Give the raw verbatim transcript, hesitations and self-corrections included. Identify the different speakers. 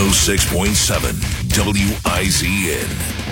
Speaker 1: oh six point seven W I Z N.